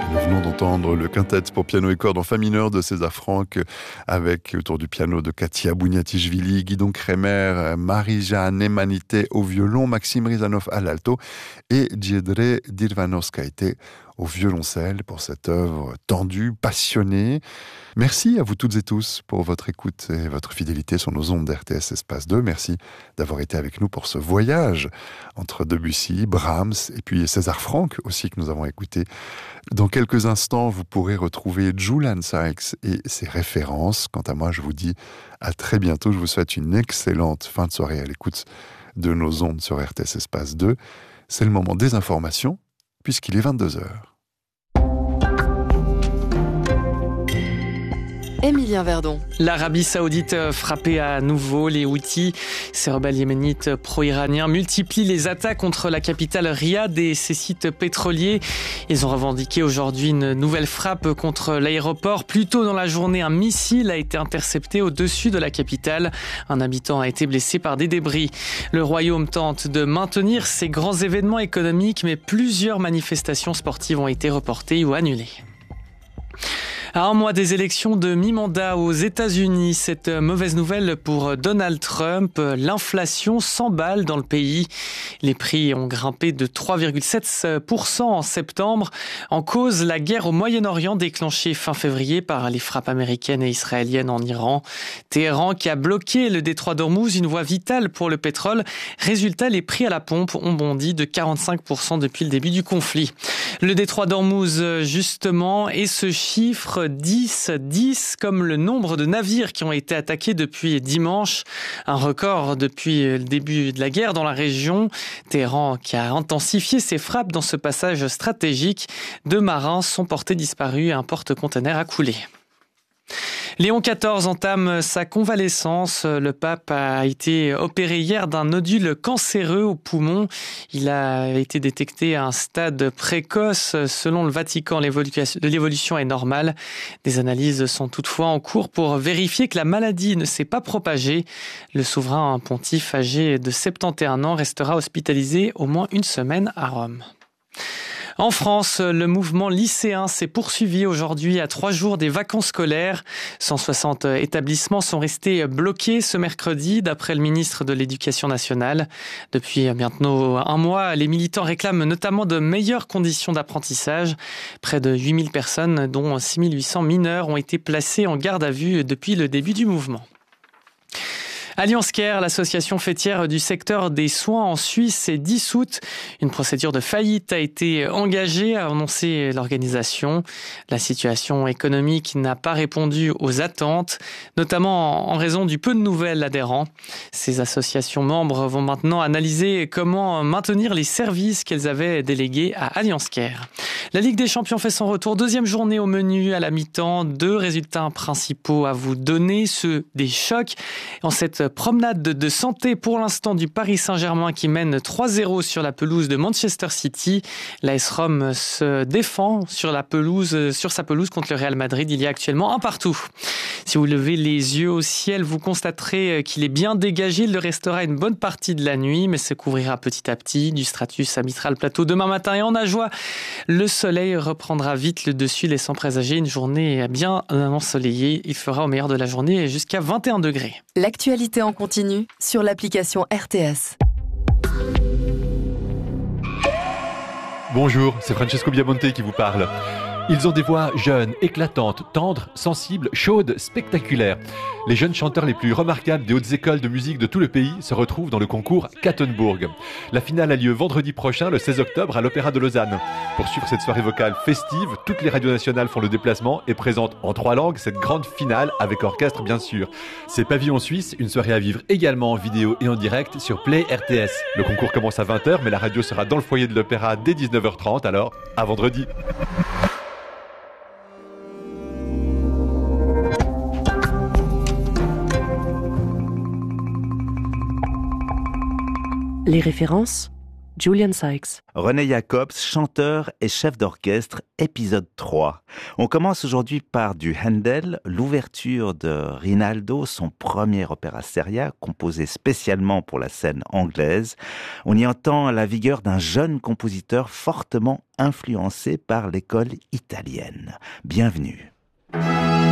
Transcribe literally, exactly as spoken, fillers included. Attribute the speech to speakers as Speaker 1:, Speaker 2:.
Speaker 1: Nous venons d'entendre le quintet pour piano et cordes en fa mineur de César Franck avec autour du piano de Katia Bouniatichvili, Guidon Kremer, Marie-Jeanne Emanité au violon, Maxime Rizanov à l'alto et Djiedre Dirvanovskaite au violoncelle pour cette œuvre tendue, passionnée. Merci à vous toutes et tous pour votre écoute et votre fidélité sur nos ondes d'R T S Espace deux. Merci d'avoir été avec nous pour ce voyage entre Debussy, Brahms et puis César Franck aussi que nous avons écouté. Dans quelques instants, vous pourrez retrouver Julian Sykes et ses références. Quant à moi, je vous dis à très bientôt. Je vous souhaite une excellente fin de soirée à l'écoute de nos ondes sur R T S Espace deux. C'est le moment des informations puisqu'il est vingt-deux heures.
Speaker 2: Émilien Verdon.
Speaker 3: L'Arabie Saoudite frappée à nouveau. Les Houthis, ces rebelles yéménites pro-iraniens, multiplient les attaques contre la capitale Riyad et ses sites pétroliers. Ils ont revendiqué aujourd'hui une nouvelle frappe contre l'aéroport. Plus tôt dans la journée, un missile a été intercepté au-dessus de la capitale. Un habitant a été blessé par des débris. Le royaume tente de maintenir ses grands événements économiques, mais plusieurs manifestations sportives ont été reportées ou annulées. À un mois des élections de mi-mandat aux États-Unis, cette mauvaise nouvelle pour Donald Trump, l'inflation s'emballe dans le pays. Les prix ont grimpé de trois virgule sept pour cent en septembre. En cause, la guerre au Moyen-Orient déclenchée fin février par les frappes américaines et israéliennes en Iran. Téhéran qui a bloqué le détroit d'Ormuz, une voie vitale pour le pétrole. Résultat, les prix à la pompe ont bondi de quarante-cinq pour cent depuis le début du conflit. Le détroit d'Ormuz, justement, et ce chiffre dix, dix comme le nombre de navires qui ont été attaqués depuis dimanche. Un record depuis le début de la guerre dans la région. Téhéran qui a intensifié ses frappes dans ce passage stratégique. Deux marins sont portés disparus et un porte-conteneurs a coulé. Léon quatorze entame sa convalescence. Le pape a été opéré hier d'un nodule cancéreux au poumon. Il a été détecté à un stade précoce. Selon le Vatican, l'évolution est normale. Des analyses sont toutefois en cours pour vérifier que la maladie ne s'est pas propagée. Le souverain pontife âgé de soixante et un ans restera hospitalisé au moins une semaine à Rome. En France, le mouvement lycéen s'est poursuivi aujourd'hui à trois jours des vacances scolaires. cent soixante établissements sont restés bloqués ce mercredi, d'après le ministre de l'Éducation nationale. Depuis bientôt un mois, les militants réclament notamment de meilleures conditions d'apprentissage. Près de huit mille personnes, dont six mille huit cents mineurs, ont été placées en garde à vue depuis le début du mouvement. Allianz Care, l'association faîtière du secteur des soins en Suisse, est dissoute. Une procédure de faillite a été engagée, a annoncé l'organisation. La situation économique n'a pas répondu aux attentes, notamment en raison du peu de nouvelles adhérents. Ces associations membres vont maintenant analyser comment maintenir les services qu'elles avaient délégués à Allianz Care. La Ligue des Champions fait son retour. Deuxième journée au menu à la mi-temps. Deux résultats principaux à vous donner, ceux des chocs. En cette promenade de santé pour l'instant du Paris Saint-Germain qui mène trois zéro sur la pelouse de Manchester City. L'A S Rome se défend sur la pelouse, sur sa pelouse contre le Real Madrid. Il y a actuellement un partout. Si vous levez les yeux au ciel, vous constaterez qu'il est bien dégagé. Il le restera une bonne partie de la nuit, mais se couvrira petit à petit. Du stratus à Mistral Plateau demain matin et en Ajoie. Le soleil reprendra vite le dessus, laissant présager une journée bien ensoleillée. Il fera au meilleur de la journée jusqu'à vingt et un degrés.
Speaker 2: L'actualité en continu sur l'application R T S.
Speaker 4: Bonjour, c'est Francesco Biamonte qui vous parle. Ils ont des voix jeunes, éclatantes, tendres, sensibles, chaudes, spectaculaires. Les jeunes chanteurs les plus remarquables des hautes écoles de musique de tout le pays se retrouvent dans le concours Kattenburg. La finale a lieu vendredi prochain, le seize octobre, à l'Opéra de Lausanne. Pour suivre cette soirée vocale festive, toutes les radios nationales font le déplacement et présentent en trois langues cette grande finale avec orchestre bien sûr. C'est Pavillon Suisse, une soirée à vivre également en vidéo et en direct sur Play R T S. Le concours commence à vingt heures, mais la radio sera dans le foyer de l'Opéra dès dix-neuf heures trente, alors à vendredi.
Speaker 5: Les références Julian Sykes.
Speaker 6: René Jacobs, chanteur et chef d'orchestre, épisode trois. On commence aujourd'hui par du Handel, l'ouverture de Rinaldo, son premier opéra seria, composé spécialement pour la scène anglaise. On y entend la vigueur d'un jeune compositeur fortement influencé par l'école italienne. Bienvenue.